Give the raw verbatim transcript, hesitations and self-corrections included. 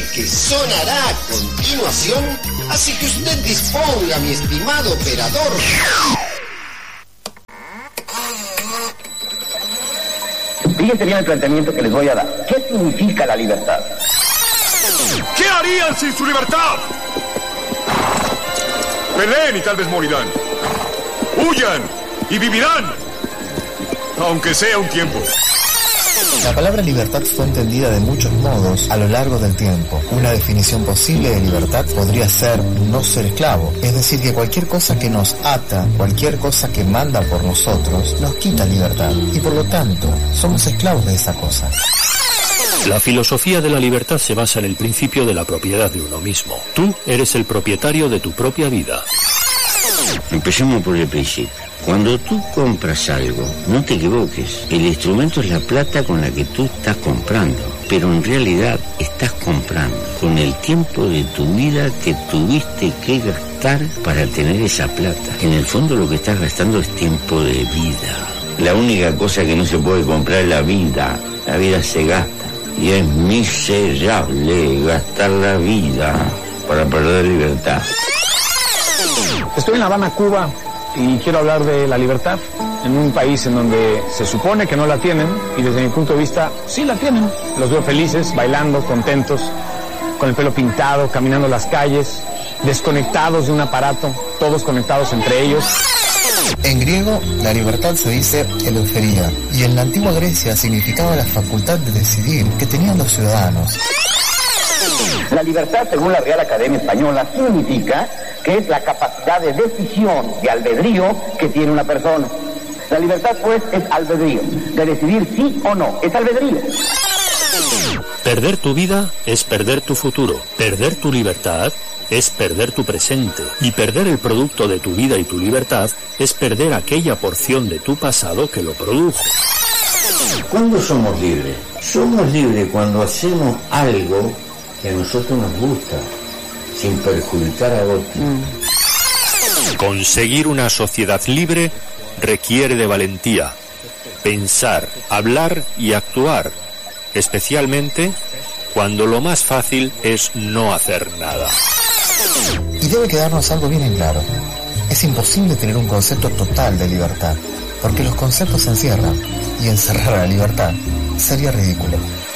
mensaje que sonará a continuación, así que usted disponga, mi estimado operador. Fíjense bien el planteamiento que les voy a dar. ¿Qué significa la libertad? ¿Qué harían sin su libertad? Peleen y tal vez morirán. Huyan y vivirán, aunque sea un tiempo. La palabra libertad fue entendida de muchos modos a lo largo del tiempo. Una definición posible de libertad podría ser no ser esclavo, es decir, que cualquier cosa que nos ata, cualquier cosa que manda por nosotros, nos quita libertad, y por lo tanto, somos esclavos de esa cosa. La filosofía de la libertad se basa en el principio de la propiedad de uno mismo. Tú eres el propietario de tu propia vida. Empecemos por el principio. Cuando tú compras algo, no te equivoques. El instrumento es la plata con la que tú estás comprando. Pero en realidad estás comprando con el tiempo de tu vida que tuviste que gastar para tener esa plata. En el fondo lo que estás gastando es tiempo de vida. La única cosa que no se puede comprar es la vida. La vida se gasta. Y es miserable gastar la vida para perder libertad. Estoy en La Habana, Cuba, y quiero hablar de la libertad en un país en donde se supone que no la tienen, y desde mi punto de vista sí la tienen. Los veo felices, bailando, contentos, con el pelo pintado, caminando las calles, desconectados de un aparato, todos conectados entre ellos. En griego, la libertad se dice eleutheria, y en la antigua Grecia significaba la facultad de decidir que tenían los ciudadanos. La libertad, según la Real Academia Española, significa que es la capacidad de decisión, de albedrío que tiene una persona. La libertad, pues, es albedrío, de decidir sí o no, es albedrío. Perder tu vida es perder tu futuro. Perder tu libertad es perder tu presente. Y perder el producto de tu vida y tu libertad es perder aquella porción de tu pasado que lo produjo. ¿Cuándo somos libres? Somos libres cuando hacemos algo que a nosotros nos gusta, sin perjudicar a otros. Mm. Conseguir una sociedad libre requiere de valentía. Pensar, hablar y actuar, especialmente cuando lo más fácil es no hacer nada. Y debe quedarnos algo bien en claro. Es imposible tener un concepto total de libertad, porque los conceptos se encierran, y encerrar a la libertad sería ridículo.